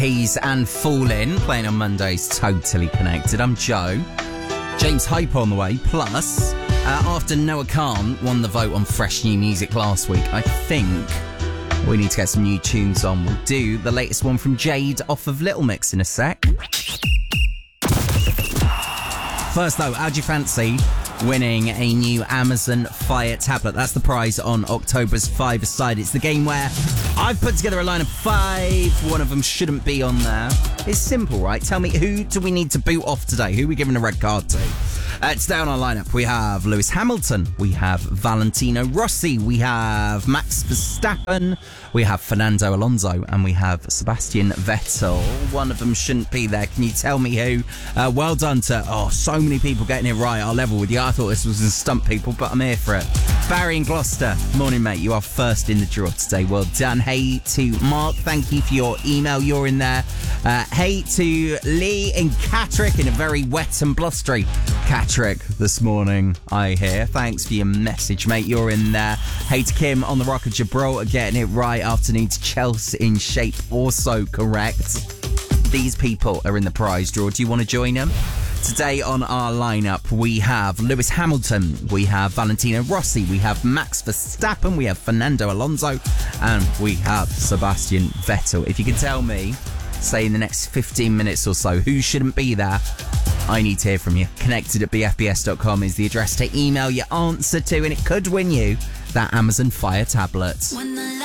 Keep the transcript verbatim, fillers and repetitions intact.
He's and Fallin', playing on Mondays, Totally Connected. I'm Joe. James Hype on the way. Plus, uh, after Noah Khan won the vote on fresh new music last week, I think we need to get some new tunes on. We'll do the latest one from Jade off of Little Mix in a sec. First though, how do you fancy winning a new Amazon Fire tablet? That's the prize on October's Five-A-Side. It's the game where I've put together a line of five. One of them shouldn't be on there. It's simple, right? Tell me, who do we need to boot off today? Who are we giving a red card to? Uh, today on our lineup, we have Lewis Hamilton, we have Valentino Rossi, we have Max Verstappen, we have Fernando Alonso, and we have Sebastian Vettel. One of them shouldn't be there. Can you tell me who? Uh, well done to, oh, so many people getting it right. I'll level with you. I thought this was to stump people, but I'm here for it. Barry in Gloucester, morning, mate. You are first in the draw today. Well done. Hey to Mark, thank you for your email. You're in there. Uh, hey to Lee in Catterick, in a very wet and blustery Catterick this morning, I hear. Thanks for your message, mate. You're in there. Hey to Kim on the Rock of Gibraltar, getting it right. Afternoon to Chelsea in Shape, also correct. These people are in the prize draw. Do you want to join them? Today on our lineup, we have Lewis Hamilton, we have Valentino Rossi, we have Max Verstappen, we have Fernando Alonso, and we have Sebastian Vettel. If you can tell me, say in the next fifteen minutes or so, who shouldn't be there, I need to hear from you. Connected at b f b s dot com is the address to email your answer to, and it could win you that Amazon Fire tablet.